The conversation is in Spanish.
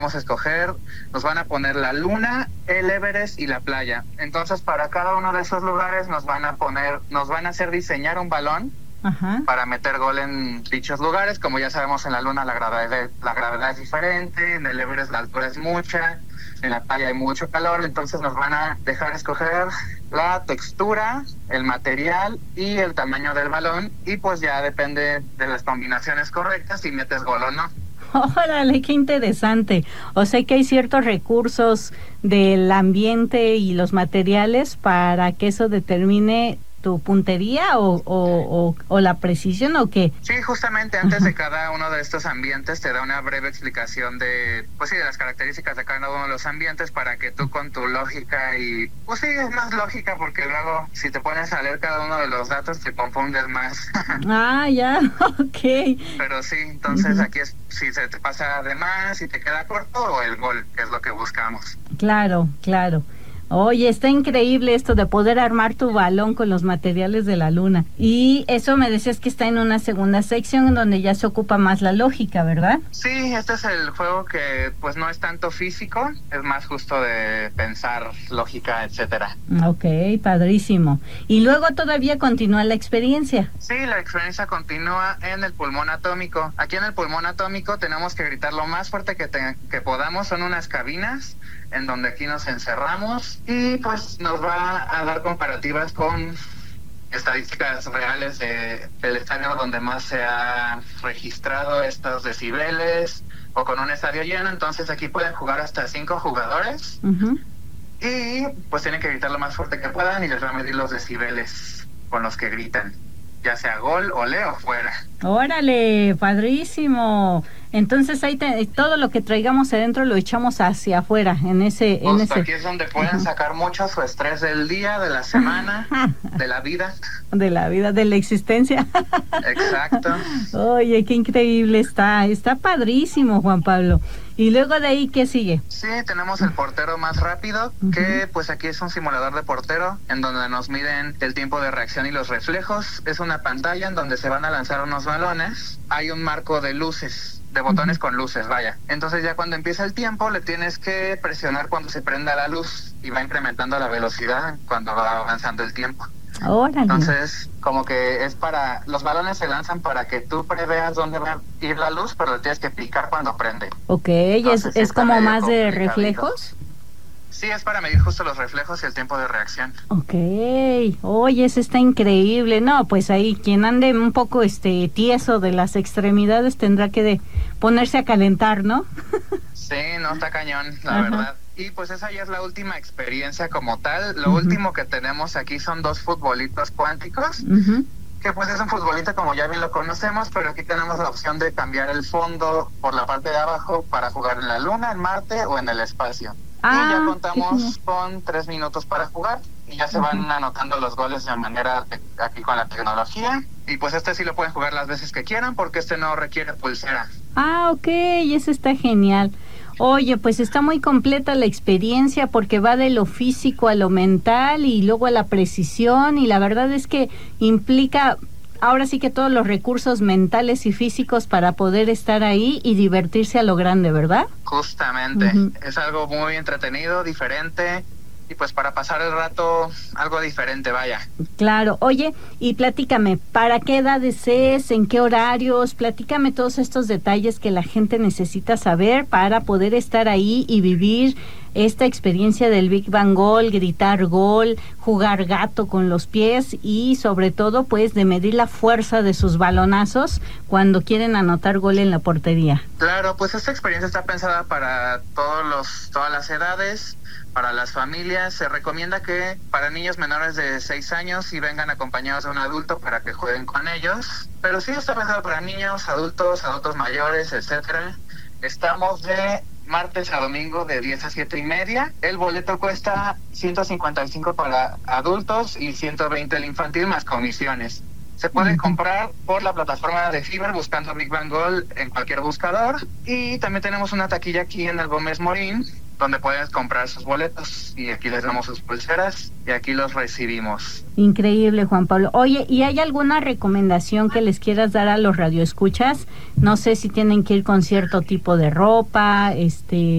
Vamos a escoger, nos van a poner la Luna, el Everest y la playa. Entonces, para cada uno de esos lugares nos van a hacer diseñar un balón. Ajá. Para meter gol en dichos lugares. Como ya sabemos, en la Luna la gravedad es diferente, en el Everest la altura es mucha, en la playa hay mucho calor, entonces nos van a dejar escoger la textura, el material y el tamaño del balón, y pues ya depende de las combinaciones correctas si metes gol o no. Órale, qué interesante. O sea que hay ciertos recursos del ambiente y los materiales para que eso determine tu puntería o la precisión, ¿o qué? Sí, justamente antes de cada uno de estos ambientes te da una breve explicación de las características de cada uno de los ambientes para que tú con tu lógica y pues sí, es más lógica porque luego si te pones a leer cada uno de los datos te confundes más. Ah, ya, ok. Pero sí, entonces aquí es si se te pasa de más, si te queda corto o el gol, que es lo que buscamos. Claro. Oye, está increíble esto de poder armar tu balón con los materiales de la Luna. Y eso me decías que está en una segunda sección donde ya se ocupa más la lógica, ¿verdad? Sí, este es el juego que pues no es tanto físico, es más justo de pensar, lógica, etcétera. Ok, padrísimo. Y luego todavía continúa la experiencia. Sí, la experiencia continúa en el pulmón atómico. Aquí en el pulmón atómico tenemos que gritar lo más fuerte que podamos. Son unas cabinas en donde aquí nos encerramos y pues nos va a dar comparativas con estadísticas reales del estadio donde más se ha registrado estos decibeles o con un estadio lleno. Entonces aquí pueden jugar hasta 5 jugadores y pues tienen que gritar lo más fuerte que puedan y les va a medir los decibeles con los que gritan, ya sea gol, ole o fuera. Órale, padrísimo. Entonces ahí todo lo que traigamos adentro lo echamos hacia afuera, Aquí es donde pueden sacar mucho su estrés del día, de la semana, de la vida. De la vida, de la existencia. Exacto. Oye, qué increíble está padrísimo, Juan Pablo. Y luego de ahí, ¿qué sigue? Sí, tenemos el portero más rápido, que pues aquí es un simulador de portero, en donde nos miden el tiempo de reacción y los reflejos. Es una pantalla en donde se van a lanzar unos balones. Hay un marco de luces, de botones con luces, vaya. Entonces ya cuando empieza el tiempo le tienes que presionar cuando se prenda la luz y va incrementando la velocidad cuando va avanzando el tiempo. Órale. Entonces, como que los balones se lanzan para que tú preveas dónde va a ir la luz, pero le tienes que picar cuando prende. Ok, es como más de reflejos. Sí, es para medir justo los reflejos y el tiempo de reacción. Ok, oye, eso está increíble. No, pues ahí quien ande un poco tieso de las extremidades tendrá que ponerse a calentar, ¿no? Sí, no, está cañón, la verdad. Y pues esa ya es la última experiencia como tal. Lo último que tenemos aquí son 2 futbolitos cuánticos, que pues es un futbolito como ya bien lo conocemos, pero aquí tenemos la opción de cambiar el fondo por la parte de abajo para jugar en la Luna, en Marte o en el espacio. Y ya contamos con 3 minutos para jugar y ya se van anotando los goles de manera aquí con la tecnología. Y pues sí lo pueden jugar las veces que quieran porque no requiere pulsera. Ah, ok, eso está genial. Oye, pues está muy completa la experiencia porque va de lo físico a lo mental y luego a la precisión, y la verdad es que implica ahora sí que todos los recursos mentales y físicos para poder estar ahí y divertirse a lo grande, ¿verdad? Justamente, es algo muy entretenido, diferente, y pues para pasar el rato algo diferente, vaya. Claro. Oye, y platícame, ¿para qué edades es? ¿En qué horarios? Platícame todos estos detalles que la gente necesita saber para poder estar ahí y vivir esta experiencia del Big Bang Gol, gritar gol, jugar gato con los pies y sobre todo pues de medir la fuerza de sus balonazos cuando quieren anotar gol en la portería. Claro, pues esta experiencia está pensada para todas las edades, para las familias. Se recomienda que para niños menores de 6 años sí vengan acompañados de un adulto para que jueguen con ellos, pero sí está pensado para niños, adultos mayores, etcétera. Estamos de martes a domingo de 10 a 7:30. El boleto cuesta $155 para adultos y $120 el infantil más comisiones. Se puede comprar por la plataforma de Fever buscando Big Bang Gold en cualquier buscador. Y también tenemos una taquilla aquí en el Gómez Morín, donde puedes comprar sus boletos. Y aquí les damos sus pulseras y aquí los recibimos. Increíble, Juan Pablo. Oye, ¿y hay alguna recomendación que les quieras dar a los radioescuchas? No sé si tienen que ir con cierto tipo de ropa,